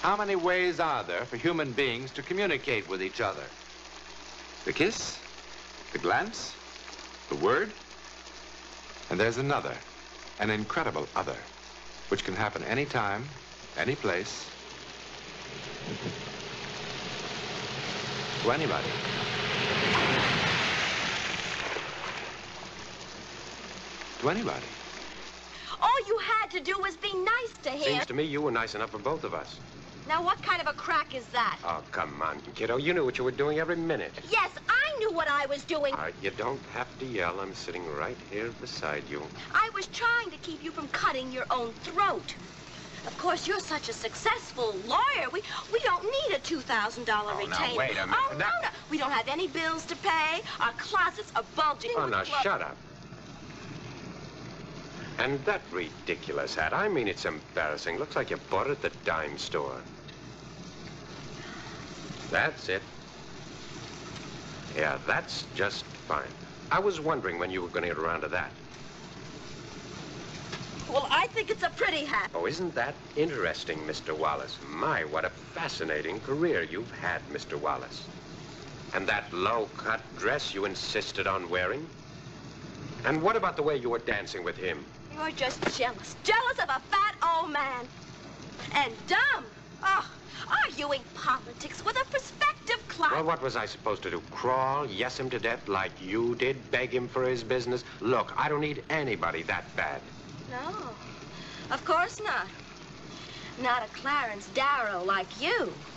How many ways are there for human beings to communicate with each other? The kiss, the glance, the word, and there's another, an incredible other, which can happen anytime, any place, to anybody. To anybody. All you had to do was be nice to him. Seems to me you were nice enough for both of us. Now, what kind of a crack is that? Oh, come on, kiddo. You knew what you were doing every minute. Yes, I knew what I was doing. All right, you don't have to yell. I'm sitting right here beside you. I was trying to keep you from cutting your own throat. Of course, you're such a successful lawyer. We don't need a $2,000 retainer. Now, wait a minute. Oh, no. We don't have any bills to pay. Our closets are bulging. Oh, now, shut up. And that ridiculous hat. I mean, it's embarrassing. Looks like you bought it at the dime store. That's it. Yeah, that's just fine. I was wondering when you were going to get around to that. Well, I think it's a pretty hat. Oh, isn't that interesting, Mr. Wallace? My, what a fascinating career you've had, Mr. Wallace. And that low-cut dress you insisted on wearing? And what about the way you were dancing with him? You're just jealous. Jealous of a fat old man. And dumb. Oh, arguing politics with a prospective client. Well, what was I supposed to do? Crawl, yes him to death like you did? Beg him for his business? Look, I don't need anybody that bad. No, of course not. Not a Clarence Darrow like you.